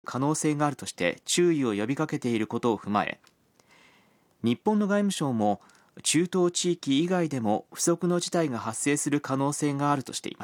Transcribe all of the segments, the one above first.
可能性があるとして注意を呼びかけていることを踏まえ、日本の外務省も中東地域以外でも不測の事態が発生する可能性があるとしています。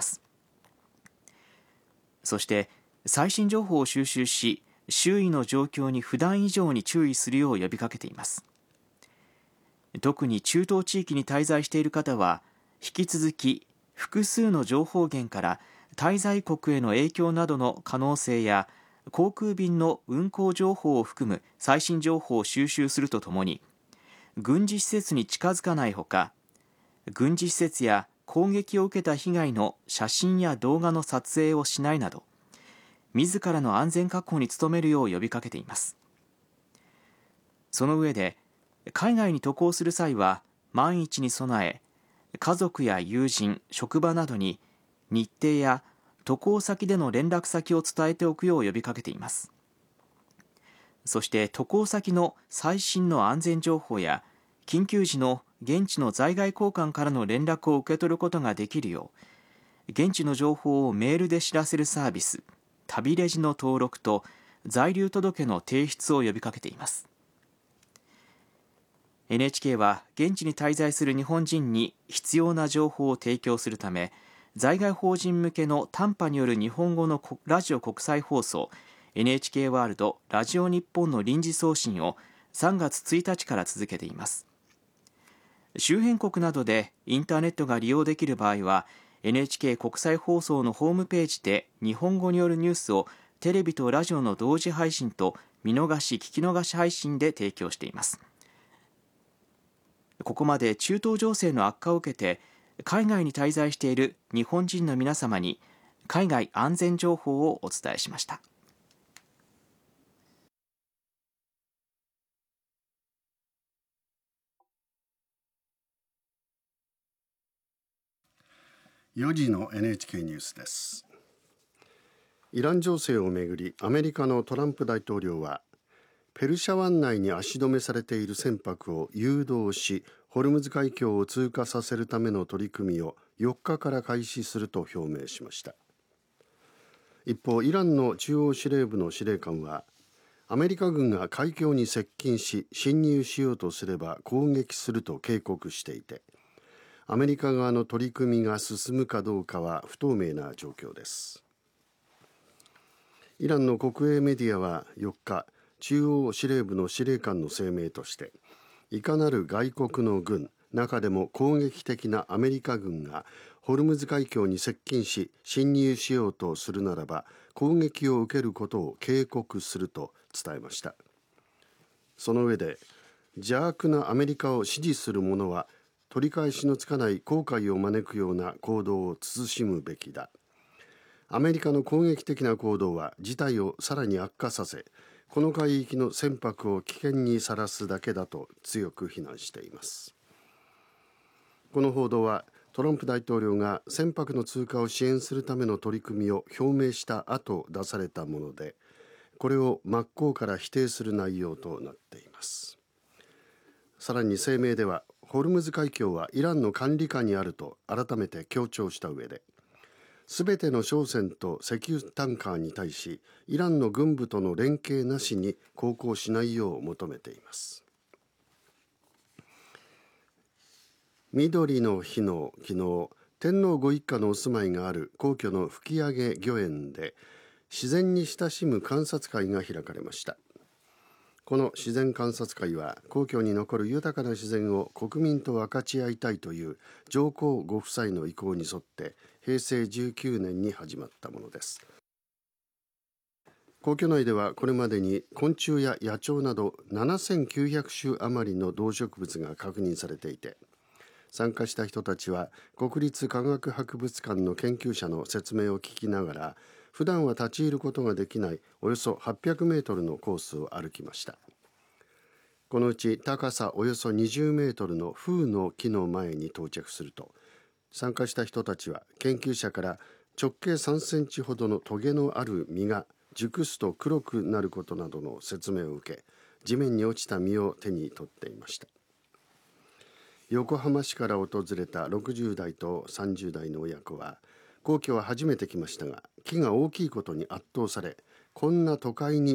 そして最新情報を収集し、周囲の状況に普段以上に注意するよう呼びかけています。特に中東地域に滞在している方は、引き続き複数の情報源から滞在国への影響などの可能性や航空便の運航情報を含む最新情報を収集するとともに、軍事施設に近づかないほか、軍事施設や攻撃を受けた被害の写真や動画の撮影をしないなど、自らの安全確保に努めるよう呼びかけています。その上で、海外に渡航する際は万一に備え、家族や友人、職場などに日程や渡航先での連絡先を伝えておくよう呼びかけています。そして渡航先の最新の安全情報や緊急時の現地の在外公館からの連絡を受け取ることができるよう、現地の情報をメールで知らせるサービス、旅レジの登録と在留届の提出を呼びかけています。NHK は現地に滞在する日本人に必要な情報を提供するため、在外邦人向けの短波による日本語のラジオ国際放送 NHK ワールドラジオ日本の臨時送信を3月1日から続けています。周辺国などでインターネットが利用できる場合は、 NHK 国際放送のホームページで日本語によるニュースをテレビとラジオの同時配信と見逃し聞き逃し配信で提供しています。ここまで中東情勢の悪化を受けて海外に滞在している日本人の皆様に海外安全情報をお伝えしました。 4時の NHK ニュースです。イラン情勢をめぐり、アメリカのトランプ大統領はペルシャ湾内に足止めされている船舶を誘導し、ホルムズ海峡を通過させるための取り組みを4日から開始すると表明しました。一方、イランの中央司令部の司令官は、アメリカ軍が海峡に接近し侵入しようとすれば攻撃すると警告していて、アメリカ側の取り組みが進むかどうかは不透明な状況です。イランの国営メディアは4日、中央司令部の司令官の声明として、いかなる外国の軍、中でも攻撃的なアメリカ軍がホルムズ海峡に接近し侵入しようとするならば攻撃を受けることを警告すると伝えました。その上で、邪悪なアメリカを支持する者は取り返しのつかない後悔を招くような行動を慎むべきだ。アメリカの攻撃的な行動は事態をさらに悪化させ、この海域の船舶を危険にさらすだけだと強く非難しています。この報道はトランプ大統領が船舶の通過を支援するための取り組みを表明した後出されたもので、これを真っ向から否定する内容となっています。さらに声明では、ホルムズ海峡はイランの管理下にあると改めて強調した上で、すべての商船と石油タンカーに対し、イランの軍部との連携なしに航行しないよう求めています。緑の日の昨日、天皇ご一家のお住まいがある皇居の吹上御苑で自然に親しむ観察会が開かれました。この自然観察会は、皇居に残る豊かな自然を国民と分かち合いたいという上皇ご夫妻の意向に沿って平成19年に始まったものです。皇居内ではこれまでに昆虫や野鳥など7900種余りの動植物が確認されていて、参加した人たちは国立科学博物館の研究者の説明を聞きながら、普段は立ち入ることができないおよそ800メートルのコースを歩きました。このうち高さおよそ20メートルの風の木の前に到着すると、参加した人たちは研究者から直径3センチほどのトゲのある実が熟すと黒くなることなどの説明を受け、地面に落ちた実を手に取っていました。横浜市から訪れた60代と30代の親子は、皇居は初めて来ましたが、木が大きいことに圧倒され、こんな都会に